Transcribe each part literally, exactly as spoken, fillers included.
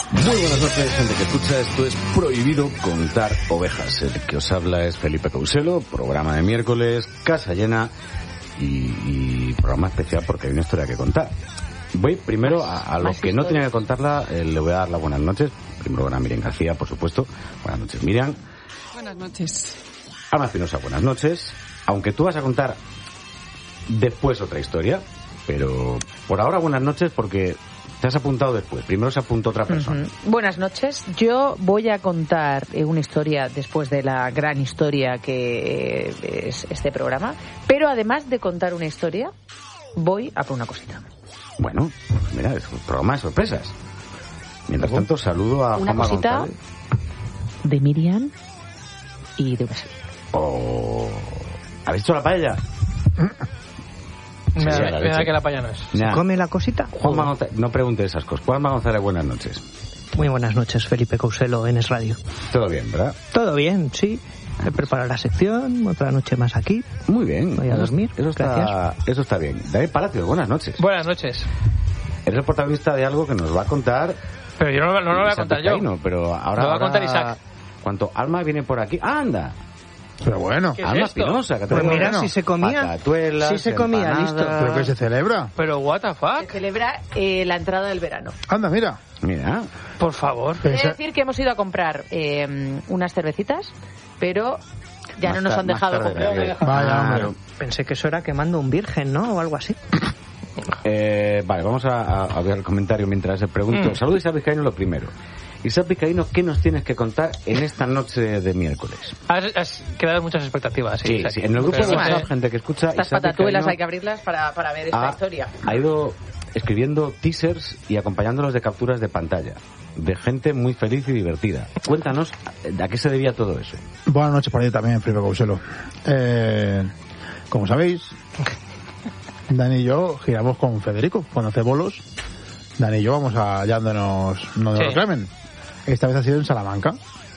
Muy buenas noches, gente que escucha. Esto es Prohibido Contar Ovejas. El que os habla es Felipe Couselo, programa de miércoles, casa llena y, y programa especial porque hay una historia que contar. Voy primero a, a los que no tenían que contarla, eh, le voy a dar las buenas noches. Primero a Miriam García, por supuesto. Buenas noches, Miriam. Buenas noches. Alma Espinosa, buenas noches. Aunque tú vas a contar después otra historia, pero por ahora buenas noches porque te has apuntado después. Primero se apuntó otra persona. Uh-huh. Buenas noches. Yo voy a contar eh, una historia después de la gran historia que eh, es este programa, pero además de contar una historia, voy a por una cosita. Bueno, pues mira, es un programa de sorpresas. Mientras tanto, saludo a una Juanma cosita González. De Miriam y de una serie. Oh, ¿habéis hecho la paella? Me Sí, da, la me da leche. que la paella no es. Nah. ¿Come la cosita? Juanma González, no pregunte esas cosas. Juanma González, buenas noches. Muy buenas noches, Felipe Couselo, en Es Radio. Todo bien, ¿verdad? Todo bien, sí. He preparado la sección, otra noche más aquí. Muy bien. Voy a Eso- dormir, Eso está, gracias. eso está bien. David Palacios, buenas noches. Buenas noches. Eres el protagonista de algo que nos va a contar... Pero yo no, no, no lo voy a Isaac contar yo. Vizcaíno, pero ahora... Lo va a ahora- contar Isaac. Cuanto Alma viene por aquí... ¡Anda! Pero bueno, ¿Qué es Alma esto? Espinosa. que Pues trae mira, bueno, si se comía, patatuelas, si se comía, empanadas. listo. ¿pero qué se celebra? Pero what the Se fuck? celebra eh, la entrada del verano. Anda, mira. Mira, Por favor. He de Pensa- decir que hemos ido a comprar eh, unas cervecitas, pero ya Más no nos tar- han más dejado tarde, comprar. David. Vaya, hombre. Claro. Pensé que eso era quemando un virgen, ¿no? O algo así. Eh, vale, vamos a, a, a ver el comentario mientras le pregunto. Mm. Saludos, Isaac Vizcaíno, lo primero. Isaac Vizcaíno, ¿qué nos tienes que contar en esta noche de miércoles? Has, has creado muchas expectativas. Sí, Isaac. sí, en el grupo de Pero- WhatsApp, gente que escucha... Estas Isaac patatuelas Vizcaíno hay que abrirlas para, para ver esta ha, historia. ha ido escribiendo teasers y acompañándolos de capturas de pantalla de gente muy feliz y divertida. Cuéntanos, ¿a qué se debía todo eso? Buenas noches para ti también, Felipe Couselo. Eh, como sabéis, Dani y yo giramos con Federico cuando hace bolos. Dani y yo vamos allá donde nos, donde Sí. nos reclamen. Esta vez ha sido en Salamanca.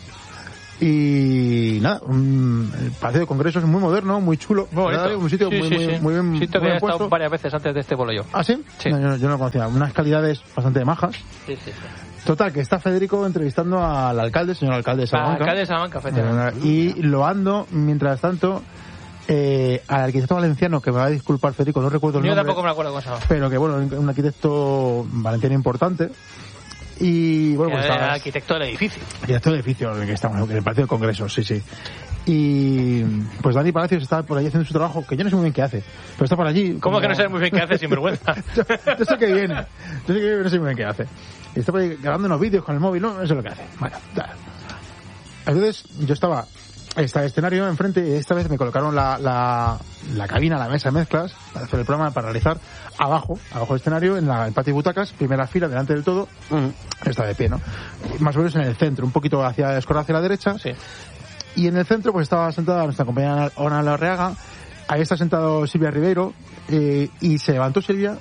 Y nada, un, el Palacio de Congresos es muy moderno, muy chulo. Muy bonito. ¿verdad? Un sitio Sí, muy, sí, muy, sí. muy bien, Sitio muy que he bien estado puesto. varias veces antes de este bolo yo. ¿Ah, sí? Sí. No, yo, no- yo no lo conocía. Unas calidades bastante majas. Sí, sí, sí. Total, que está Federico entrevistando al alcalde, señor alcalde de Salamanca. Alcalde de Salamanca, efectivamente. Y loando, mientras tanto, eh, al arquitecto valenciano, que me va a disculpar Federico, no recuerdo el Yo nombre, tampoco me acuerdo cómo se llama. pero que bueno, un arquitecto valenciano importante. Y bueno, pues Era el estaba- arquitecto del edificio. arquitecto del edificio en el que estamos, en el Palacio de Congresos, sí, sí. Y pues Dani Palacios está por allí haciendo su trabajo, que yo no sé muy bien qué hace, pero está por allí. ¿Cómo como- que no sabes muy bien qué hace sin vergüenza? yo, yo sé que viene, yo sé que viene, no sé muy bien qué hace. Y está por ahí grabando unos vídeos con el móvil, no, no sé lo que hace. Bueno, da. Entonces yo estaba, estaba el escenario enfrente y esta vez me colocaron la, la, la cabina, la mesa de mezclas para hacer el programa, para realizar abajo, abajo del escenario, en la, el patio de butacas, primera fila, delante del todo. Está de pie, ¿no? Más o menos en el centro, un poquito hacia escorrer hacia la derecha. Sí. Y en el centro pues estaba sentada nuestra compañera Ona Larreaga, ahí está sentado Silvia Ribeiro, eh, y se levantó Silvia,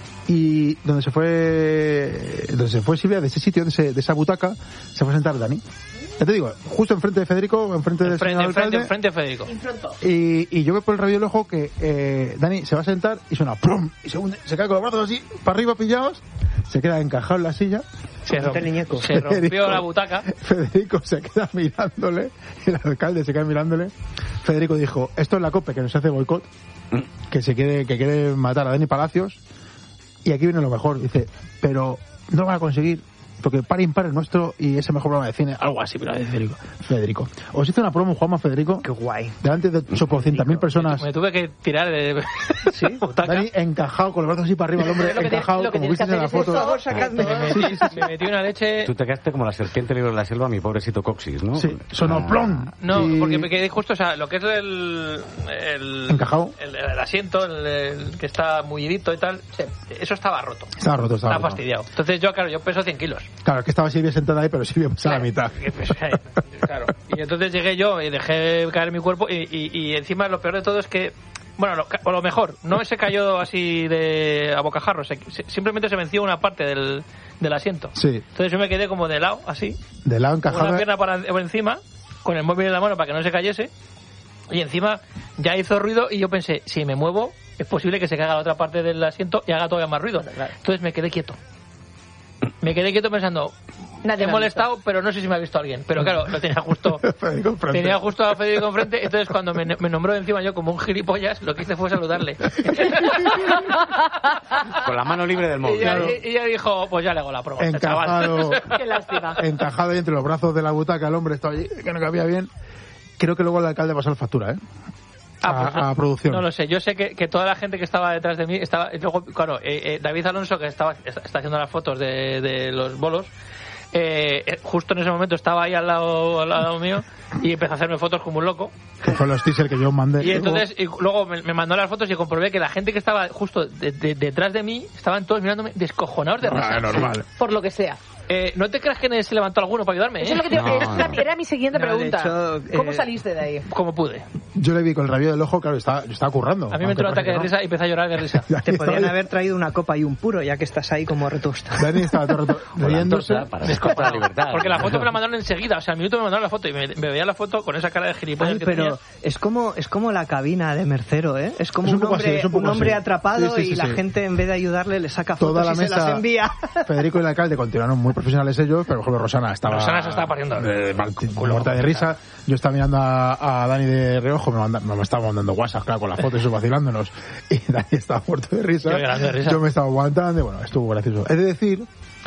y donde se fue donde se fue Silvia, de ese sitio, de, ese, de esa butaca, se fue a sentar Dani. Ya te digo, justo enfrente de Federico, enfrente del Enfrente, señor enfrente, alcalde, enfrente de Federico. y, y yo veo por el radio del ojo que eh, Dani se va a sentar y suena ¡plum! Y se, hunde, se cae con los brazos así, para arriba pillados, se queda encajado en la silla. Se, romp- Teleñeco. se rompió Federico. la butaca. Federico se queda mirándole, el alcalde se queda mirándole. Federico dijo, esto es la COPE que nos hace boicot, que se quiere, que quiere matar a Dani Palacios, y aquí viene lo mejor, dice, pero no lo van a conseguir, porque par impar es nuestro y es el mejor programa de cine, algo así, pero de Federico. Federico. Os hice una promo, Juanma Federico, Qué guay. delante de ochocientas mil personas. Me tuve que tirar de Sí, butaca. Dani encajado, con los brazos así para arriba, el hombre Lo que te- encajado, lo que como tienes que viste en la hacer es foto. esto. Por favor, sacadme. Me metí, me metí una leche. Tú te quedaste como la serpiente libre de la selva, mi pobrecito Coxis, ¿no? Sí, sonó plom. No, Y- porque me quedé justo, o sea, lo que es el... el Encajado. El, el asiento, el, el que está mullidito y tal, eso estaba roto. Estaba roto, estaba Estaba roto. fastidiado. Entonces yo, claro, yo peso cien kilos. Claro, que estaba Silvia sentada ahí, pero Silvia pasa a la mitad. Que peso ahí, claro. Y entonces llegué yo y dejé caer mi cuerpo y, y, y encima lo peor de todo es que, bueno, lo, o lo mejor, no se cayó así de a bocajarro, se, se- simplemente se venció una parte del, del asiento. Sí, Entonces yo me quedé como de lado, así, de lado con encajado. una pierna para, por encima, con el móvil en la mano para que no se cayese, y encima ya hizo ruido y yo pensé, si me muevo, es posible que se caiga la otra parte del asiento y haga todavía más ruido. Entonces me quedé quieto. Me quedé quieto pensando, Nadie he me ha molestado, pero no sé si me ha visto alguien. Pero claro, lo tenía justo Federico enfrente. tenía justo a Federico enfrente, entonces cuando me, me nombró encima yo como un gilipollas, lo que hice fue saludarle. Con la mano libre del Y móvil. ella, Claro. y ella dijo, pues ya le hago la promo a este chaval. Encajado, Qué lástima. encajado ahí entre los brazos de la butaca, el hombre estaba allí, que no cabía bien. Creo que luego el alcalde pasó la factura, ¿eh? Ah, a, pues no, a producción. No lo sé, yo sé que, que toda la gente que estaba detrás de mí estaba. Luego, claro, eh, eh, David Alonso, que estaba está está haciendo las fotos de, de los bolos, eh, eh, justo en ese momento estaba ahí al lado, al lado mío y empezó a hacerme fotos como un loco. Que fue los teasers que yo mandé. Y entonces, y luego me, me mandó las fotos y comprobé que la gente que estaba justo de- de- detrás de mí estaban todos mirándome descojonados de risa. Ah, normal. Por lo que sea. Eh, ¿No te creas que se levantó alguno para ayudarme? Eso es lo que te- No, era, no. era mi siguiente No, de pregunta. hecho, ¿Cómo eh, saliste de ahí? Como pude. Yo le vi con el rabillo del ojo, claro, estaba, yo estaba currando. A mí me entró un ataque de risa y empecé a llorar de risa. Te podrían haber traído una copa y un puro, ya que estás ahí como retusta. Dani estaba todo el rato Con la riéndose. antorcha para descontar la libertad. Porque la foto me la mandaron enseguida, o sea, al minuto me mandaron la foto y me, me veía la foto con esa cara de gilipollas Ay, que pero tenía. es como es como la cabina de Mercero, ¿eh? Es como Es un un, poco hombre, así, es un poco un hombre así. atrapado Sí, sí, sí, y la sí. gente en vez de ayudarle le saca fotos Toda la y se las mesa, envía. Federico y el alcalde continuaron muy profesionales ellos, pero por ejemplo Rosana estaba... Rosana se estaba pariendo. eh, mal- muerta de risa. Yo estaba mirando a, a Dani de reojo, me, manda, me estaba mandando WhatsApp, claro, con la foto y eso vacilándonos. Y Dani estaba muerto de risa. Yo llorando de risa. Yo me estaba aguantando y bueno, estuvo gracioso. He de decir,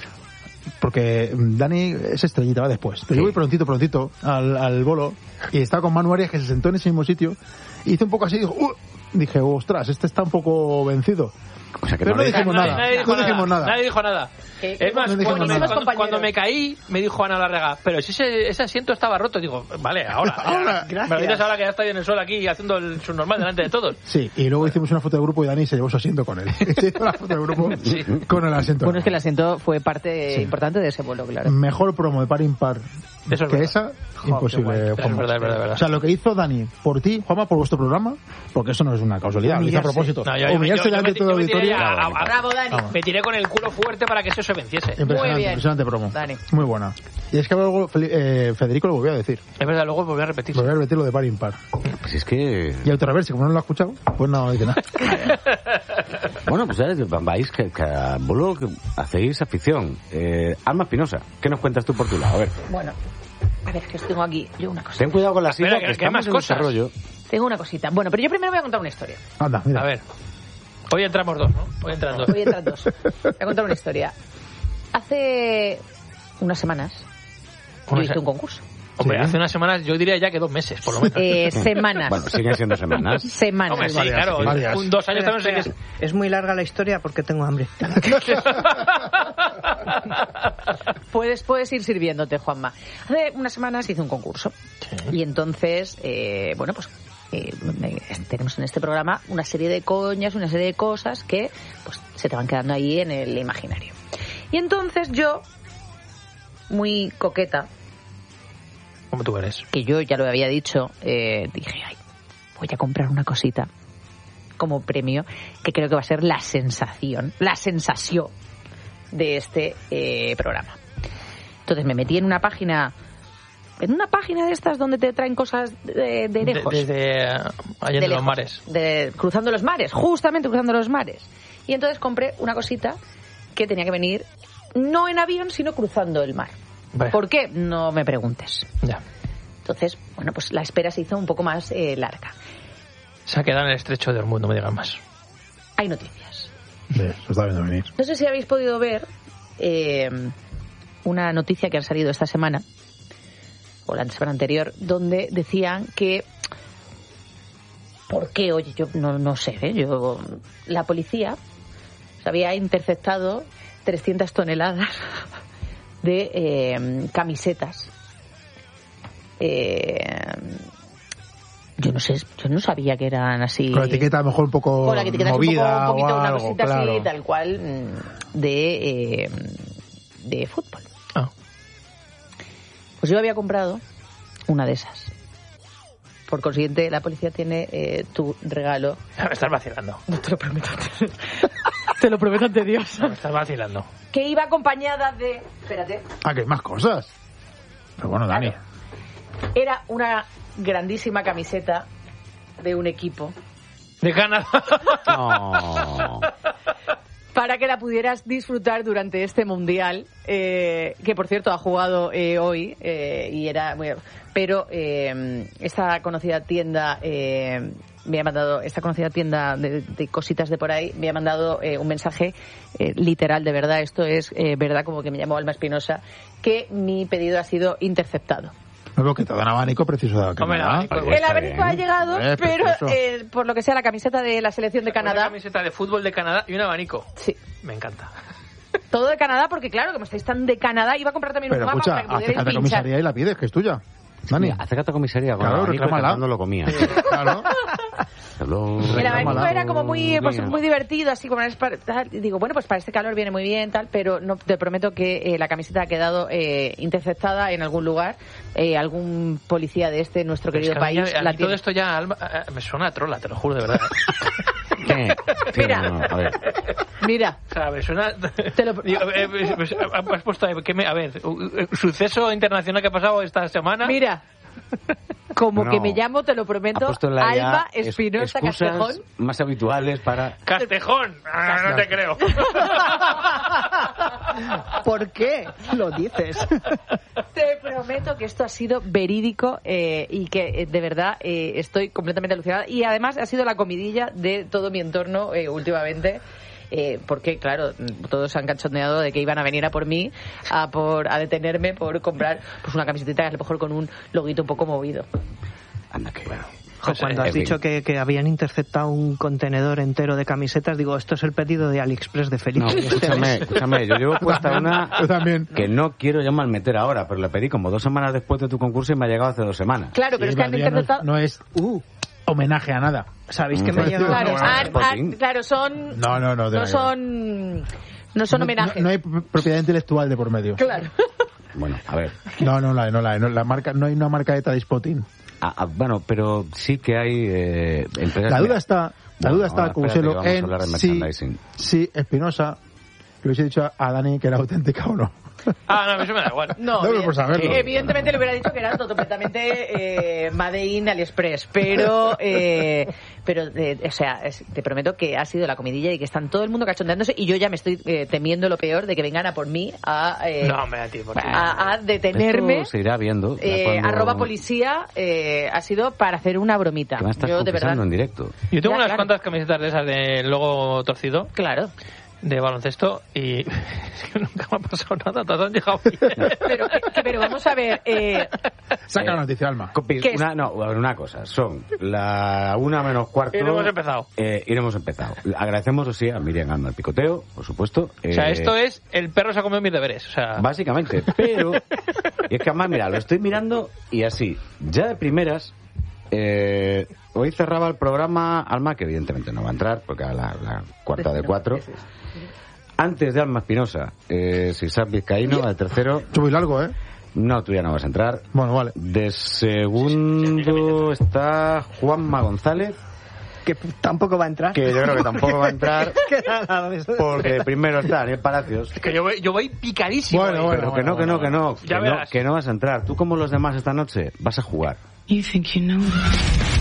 porque Dani es estrellita, va después. Pero yo voy prontito, prontito al, al bolo y estaba con Manu Arias, que se sentó en ese mismo sitio y hizo un poco así y dijo, "Uh", dije, ostras, este está un poco vencido. O sea, que Pero no no le- dijimos Nadie- nada, nadie dijo no dijimos nada. Nadie dijo nada. Que- Es más, no dijimos cuando, me, nada. cuando- cuando me caí, me dijo Ana Larrega, pero si ese, ese asiento estaba roto, digo, vale, ahora. Ahora, ya. Me lo dices ahora que ya estoy en el suelo aquí haciendo el subnormal delante de todos. Sí, y luego hicimos una foto de grupo y Dani se llevó su asiento con él. Se hizo la foto de grupo con el asiento. Bueno, es que el asiento fue parte Sí. importante de ese vuelo, claro. Mejor promo de par impar Eso es que verdad. esa, qué imposible. guay. Es Juanma. verdad, es verdad, es verdad. O sea, lo que hizo Dani por ti, Juanma, por vuestro programa, porque eso no es una causalidad, lo hizo a Humillarse. propósito. No, yo- yo- Humillarse yo- yo delante me- de todo yo el me tiré auditorio. a- a- a- Bravo, Dani. Vamos. Me tiré con el culo fuerte para que eso se venciese. Impresionante, Muy bien. impresionante promo. Dani. Muy buena. Y es que luego Fel- eh, Federico lo volvió a decir. Es verdad, luego volví a repetir. Volvió a repetir lo de par impar. Pues es que... Y autorreverse, como no lo ha escuchado, pues no dice nada. Bueno, pues ya vais que, que a bolo que hacéis afición. Eh, Alma Espinosa, ¿qué nos cuentas tú por tu lado? A ver, Bueno, a ver, que os tengo aquí yo una cosa. ten cuidado con la Espera, silla, que- que, que hay estamos más en cosas. desarrollo. Tengo una cosita. Bueno, pero yo primero voy a contar una historia. Anda, mira. A ver. Hoy entramos dos, ¿no? Hoy entran dos. Voy a entrar dos. Voy a contar una historia. Hace unas semanas yo Una hice se- un concurso. Hombre, Sí. hace unas semanas, yo diría ya que dos meses, por lo menos. Eh, semanas. Bueno, siguen siendo semanas. Semanas. Hombre, sí, varias, claro. varias. Un, dos años también sé que es... Es muy larga la historia porque tengo hambre. Puedes, puedes ir sirviéndote, Juanma. Hace unas semanas hice un concurso. Y entonces, eh, bueno, pues eh, me- tenemos en este programa una serie de coñas, una serie de cosas que pues se te van quedando ahí en el imaginario. Y entonces yo, muy coqueta, Como tú eres. que yo ya lo había dicho, eh, dije, ay, voy a comprar una cosita como premio que creo que va a ser la sensación, la sensación de este eh, programa. Entonces me metí en una página, en una página de estas donde te traen cosas de, de De- lejos. desde eh, allá de en los lejos, mares. de- cruzando los mares, justamente cruzando los mares. Y entonces compré una cosita que tenía que venir no en avión, sino cruzando el mar. Vale. ¿Por qué? No me preguntes. Ya. Entonces, bueno, pues la espera se hizo un poco más eh, larga. Se ha quedado en el estrecho de Hormuz, no me digan más. Hay noticias. Ves, lo está viendo venir. No sé si habéis podido ver eh, una noticia que ha salido esta semana, o la semana anterior, donde decían que... ¿Por qué? Oye, yo no, no sé, ¿eh? Yo, la policía había interceptado trescientas toneladas de eh, camisetas. Eh, yo no sé, yo no sabía que eran así. Con la etiqueta a lo mejor un poco Con la etiqueta es un poco- movida un poquito, o una algo, cosita claro. así, tal cual, mm, de, eh, de fútbol. Ah. Pues yo había comprado una de esas. Por consiguiente, la policía tiene eh, tu regalo. Me estás vacilando. No te lo prometo. Te lo prometo ante Dios. Me estás vacilando. Que iba acompañada de... Espérate. Ah, que hay más cosas. Pero bueno, Dani. Era una grandísima camiseta de un equipo De Canadá. No. para que la pudieras disfrutar durante este mundial, eh, que por cierto ha jugado eh, hoy eh, y era muy, pero eh, esta conocida tienda eh, me ha mandado, esta conocida tienda de, de cositas de por ahí me ha mandado eh, un mensaje eh, literal, de verdad, esto es eh, verdad, como que me llamó Alma Espinosa, que mi pedido ha sido interceptado. No, lo que te da un abanico preciso de Hombre, el abanico, El abanico ha llegado, Eh, pero precioso. eh, por lo que sea la camiseta de la selección de Una Canadá. camiseta de fútbol de Canadá y un abanico. Sí. Me encanta. Todo de Canadá, porque claro, como estáis tan de Canadá, iba a comprar también Pero un mapa escucha, para que pudierais acércate a pinchar. comisaría y la pides, que es tuya. Dani. Mira, acércate a comisaría con Claro, el abanico y reclámala. cantando lo comía. Claro. Hello. El abanico Reclámala. era como muy, pues, Mía. muy divertido, así como es para, tal. Y digo, bueno, pues para este calor viene muy bien, tal, pero no te prometo que eh, la camiseta ha quedado eh, interceptada en algún lugar. Eh, algún policía de este, nuestro querido Es que a mí- país, a mí la todo tiene. esto ya Alma, eh, me suena a trola, te lo juro, de verdad. ¿Qué? Sí, Mira. no, no, a ver. Mira, O sea, me suena... Te lo- Digo, eh, eh, pues, has puesto ahí, ¿qué me- a ver, un- un suceso internacional que ha pasado esta semana. mira. Como No. que me llamo, te lo Ha prometo, puesto en la I A Alba es- Espinosa excusas Castejón. más habituales para... Castejón. Ah, no te creo. ¿Por qué lo dices? Te prometo que esto ha sido verídico eh, y que eh, de verdad eh, estoy completamente alucinada. Y además ha sido la comidilla de todo mi entorno eh, últimamente. Eh, porque, claro, todos se han cachondeado de que iban a venir a por mí, a por a detenerme por comprar pues una camiseta a lo mejor con un loguito un poco movido. Anda, que bueno. Jo, cuando has En fin. dicho que, que habían interceptado un contenedor entero de camisetas, digo, esto es el pedido de AliExpress de Felipe. No, escúchame, escúchame, yo llevo puesta una Yo también. que no quiero ya malmeter ahora, pero la pedí como dos semanas después de tu concurso y me ha llegado hace dos semanas. Claro, pero Sí, es que han María, no es- interpretado... No es uh, homenaje a nada. ¿Sabéis que me ha Mm. llegado? Claro, No, han- no, han- no. claro, son... No, no, no, de No verdad. son... No son No- homenajes. No, no hay p- propiedad intelectual de por medio. Claro. Bueno, a ver. No, no la hay, no la hay. No, la marca, no hay una marca de Spotting. Ah, ah, bueno, pero sí que hay eh, empresas... La duda está, la Bueno, duda está, ahora como espérate se que lo vamos a en hablar de si, merchandising. si Espinosa le hubiese dicho a, a Dani que era auténtica o no. Ah, no, a mí eso me da igual. No, No, pero bien. por saberlo. Evidentemente le hubiera dicho que era completamente eh, Made in AliExpress, pero, eh, pero eh, o sea, es- te prometo que ha sido la comidilla y que están todo el mundo cachondeándose y yo ya me estoy eh, temiendo lo peor de que vengan a por mí a, eh, No, hombre, a ti, por ti. a, a detenerme. Esto se irá viendo. ya Eh, cuando- Arroba policía eh, ha sido para hacer una bromita. Que me estás Yo de verdad. confesando en directo. Yo tengo Ya, unas claro. cuantas camisetas de esas de logo torcido, Claro. de baloncesto, y es que nunca me ha pasado nada, todas han llegado bien. Pero, que- pero vamos a ver. Eh, Saca la noticia, Alma. Copis, ¿Qué es? una, no, una cosa, son la una menos cuarto. Y no hemos empezado. Eh, y no hemos empezado. Agradecemos, o sí, a Miriam Alma el picoteo, por supuesto. O sea, Eh, esto es el perro se ha comido mis deberes. O sea, Básicamente, pero... Y es que además, mira, lo estoy mirando y así, ya de primeras... Eh, hoy cerraba el programa Alma, que evidentemente no va a entrar, porque a la, la cuarta de cuatro. Antes de Alma Espinosa, eh, Sisab Vizcaíno, el tercero. Esto muy largo, ¿eh? No, tú ya no vas a entrar. Bueno, vale. De segundo está Juanma González, Que tampoco va a entrar. que yo creo que tampoco va a entrar, Que nada de eso. porque primero está Daniel Palacios. que yo voy, yo voy picadísimo. Bueno, ahí. bueno. Pero que no, que no, que no, Ya que no, verás. que no vas a entrar. Tú como los demás esta noche vas a jugar. You think you know me.